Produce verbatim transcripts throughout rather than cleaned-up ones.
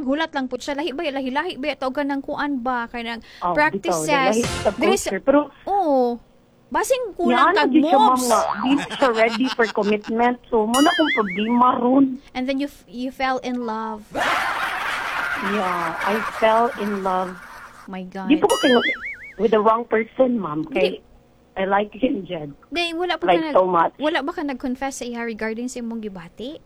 naghulat lang po siya lahi ba lahi lahi ba to ganang kuan ba kay nang Oh, practices. bitaw, dahil sa Diri sa- culture. Pero, Oo. Basing kulang yan, kag di siya moves. mga, di siya ready for commitment. So, muna kong problema ron. And then you f- you fell in love. Yeah, I fell in love. My God. Di po ko kayo with the wrong person, ma'am. Kay, I like him, Jed. Day, wala pa Like ka nag, so much. wala ba ka nag-confess sa iya regarding sa imong gibati?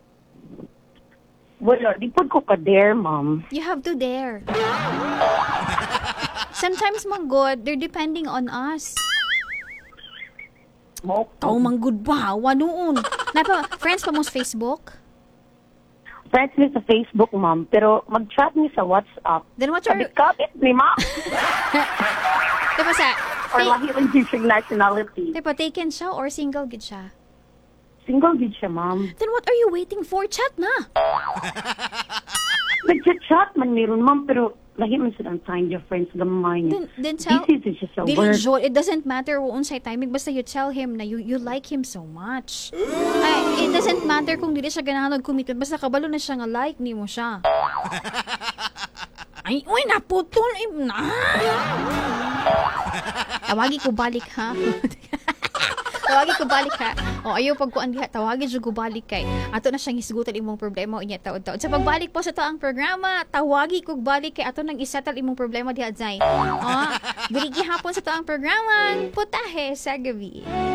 Wala, di po ko ka-dare, ma'am. You have to dare. Sometimes man good, they're depending on us. Mo, Tao man good ba? Wanoon. Napa, friends pa mo sa Facebook? friends niya sa Facebook, ma'am. Pero mag-chat niya sa WhatsApp. Then what's your... Kabit-kabit ni ma'am. Diba sa... Or ta- lahi rin siya siyang nationality. diba, taken siya or single gid siya? Single din siya, ma'am. Then what are you waiting for? Chat na! Nag-chat man meron, ma'am. Pero lahi man siya ang time difference gamay niya. Then, then tell... Busy din siya sa Dili, work. Joel, it doesn't matter kung unsay timing, basta you tell him na you you like him so much. Ay, it doesn't matter kung dili siya ganahan nag-commit, basta kabalo na siya nga like ni mo siya. Ay, uy, naputol. Eh, na. Tawagi ko balik, ha? Tawagi ko balik, ha? O, ayaw pagkuan diha, tawagi siya ko balik kay. Ato na siyang hisgutan imong problema o inya taon-taon. Sa pagbalik po sa to ang programa, tawagi ko balik kay ato nang isettle imong problema diha, Zay. O, dili gihapon sa to ang programa, putahe sa gabi.